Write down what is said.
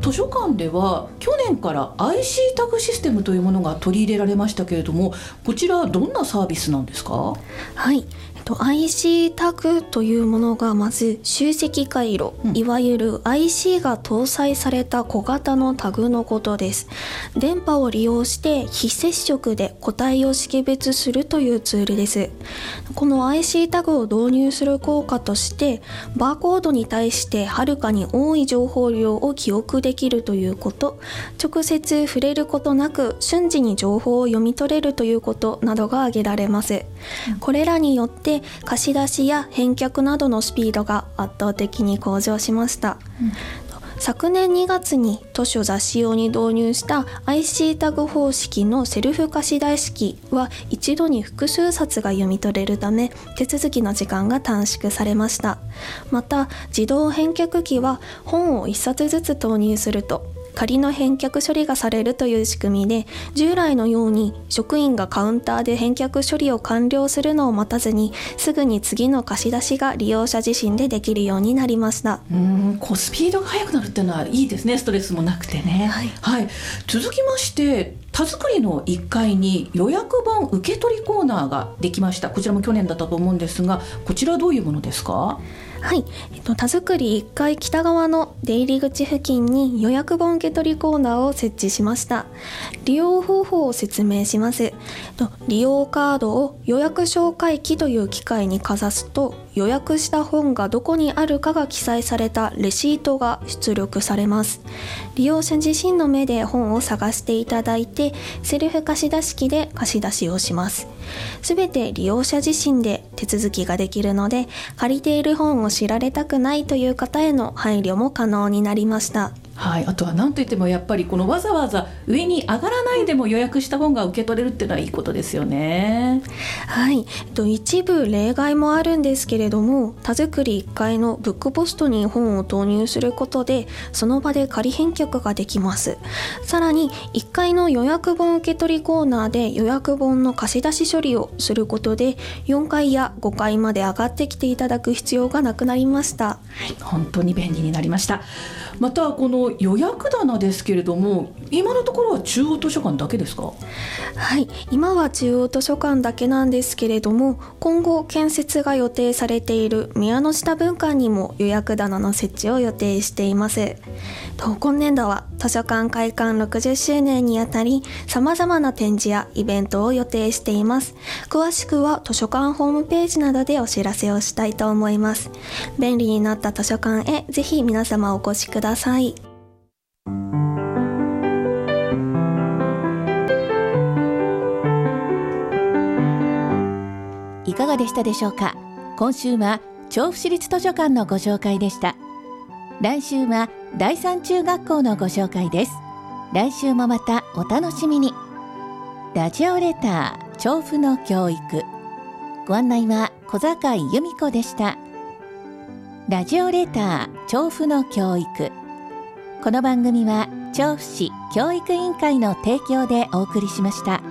図書館では去年から IC タグシステムというものが取り入れられましたけれども、こちらどんなサービスなんですか？ はい、IC タグというものがまず集積回路、いわゆる IC が搭載された小型のタグのことです。電波を利用して非接触で個体を識別するというツールです。この IC タグを導入する効果として、バーコードに対してはるかに多い情報量を記憶できるということ、直接触れることなく瞬時に情報を読み取れるということなどが挙げられます。これらによって貸し出しや返却などのスピードが圧倒的に向上しました。昨年2月に図書雑誌用に導入した IC タグ方式のセルフ貸し出し機は一度に複数冊が読み取れるため、手続きの時間が短縮されました。また自動返却機は本を1冊ずつ投入すると仮の返却処理がされるという仕組みで、従来のように職員がカウンターで返却処理を完了するのを待たずに、すぐに次の貸し出しが利用者自身でできるようになりました。 スピードが速くなるっていうのはいいですね。ストレスもなくてね。はい、続きまして田作りの1階に予約本受け取りコーナーができました。こちらも去年だったと思うんですが、こちらはどういうものですか？ はい、田作り1階北側の出入り口付近に予約本受け取りコーナーを設置しました。利用方法を説明します。利用カードを予約紹介機という機械にかざすと、予約した本がどこにあるかが記載されたレシートが出力されます。利用者自身の目で本を探していただいて、セルフ貸し出し機で貸し出しをします。すべて利用者自身で手続きができるので、借りている本を知られたくないという方への配慮も可能になりました。 はい、あとは何といってもやっぱりこのわざわざ上に上がらないでも予約した本が受け取れるっていうのはいいことですよね。 はい、一部例外もあるんですけれども、田作り1階のブックポストに本を投入することでその場で仮返却ができます。さらに1階の予約本受け取りコーナーで予約本の貸し出し処理をすることで、4階や5階まで上がってきていただく必要がなくなりました。 はい、本当に便利になりました。またこの予約棚ですけれども、今のところは中央図書館だけですか？ はい、今は中央図書館だけなんですけれども、今後建設が予定されている宮の下分館にも予約棚の設置を予定しています。今年度は図書館開館60周年にあたり、様々な展示やイベントを予定しています。詳しくは図書館ホームページなどでお知らせをしたいと思います。便利になった図書館へぜひ皆様お越しください。 いかがでしたでしょうか。今週は調布市立図書館のご紹介でした。来週は第三中学校のご紹介です。来週もまたお楽しみに。ラジオレター調布の教育、ご案内は小坂井由美子でした。ラジオレター調布の教育、この番組は調布市教育委員会の提供でお送りしました。